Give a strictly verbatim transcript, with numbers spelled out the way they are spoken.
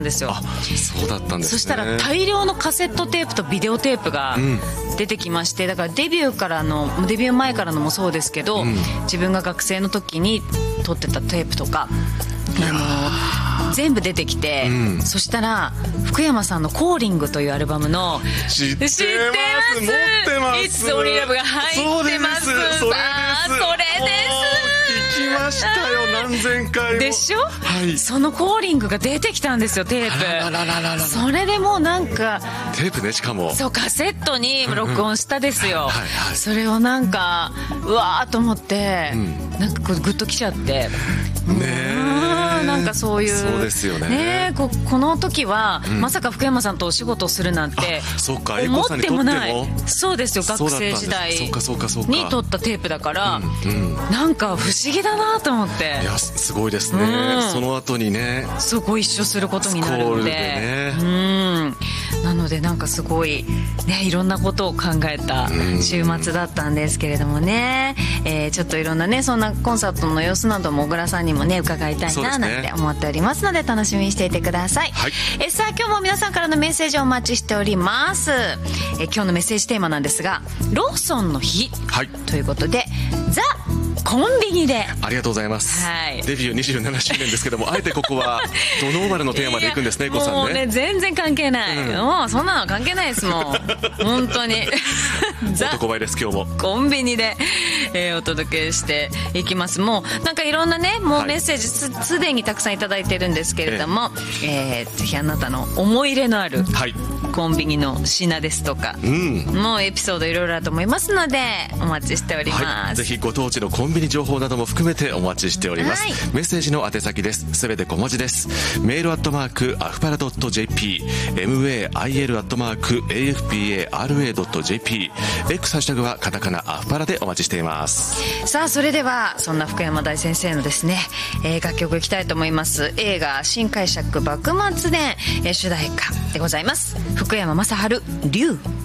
ですよ。 あ、そうだったんですね。 そしたら大量のカセットテープとビデオテープが出てきまして、だからデビューからのデビュー前からのもそうですけど、うん、自分が学生の時に撮ってたテープとかあの全部出てきて、うん、そしたら福山さんのコーリングというアルバムの知ってます、知ってます、持ってます、 いつオリラブが入ってます。 そうです、それです、 あ、それです聞きましたよ、何千回もでしょ、 はい、 そのコーリングが出てきたんですよ、テープ。 あらららららら、それでもうなんかテープね、しかもそうカセットに録音したですよ、 はいはい、 それをなんかうわーと思って、うん、なんかこうグッときちゃってねえ、 なんかそういうそうですよね、 ね、こ, この時は、うん、まさか福山さんとお仕事をするなんて思ってもない。そうですよ、学生時代に撮ったテープだから、うんうん、なんか不思議だなと思って。 いや、すごいですね、うん、その後にねそうご一緒することになるの で, で、ね、うん、なのでなんかすごい、ね、いろんなことを考えた週末だったんですけれどもね、えー、ちょっといろんなね、そんなコンサートの様子なども小倉さんにもね伺いたいななんて思っておりますので、楽しみにしていてください、はい、えさあ今日も皆さんからのメッセージをお待ちしております。え今日のメッセージテーマなんですが、ローソンの日、はい、ということでザ・コンビニで。 ありがとうございます、はい、デビューにじゅうななしゅうねんですけども、あえてここはドノーマルのテーマでいくんですね、こさんね。 もうね、全然関係ない、うん、もうそんなの関係ないですもん本当に男前です、今日もコンビニで、えー、お届けしていきます。もうなんかいろんなね、もうメッセージ す,、はい、すでにたくさんいただいてるんですけれども、えーえー、ぜひあなたの思い入れのある、はい、コンビニの品ですとか、うん、もうエピソードいろいろあると思いますのでお待ちしております、 はい、ぜひご当地のコンビニ情報なども含めてお待ちしております、はい、メッセージの宛先です。すべて小文字です。メールアットマークアフパラ .jp、 メール アットマーク エーエフピーエーアールエー ドット ジェーピー、 X ハッシュタグはカタカナアフパラでお待ちしています。 さあそれではそんな福山大先生のですね、えー、楽曲いきたいと思います。映画新解釈幕末伝、えー、主題歌でございます。福山雅治、竜。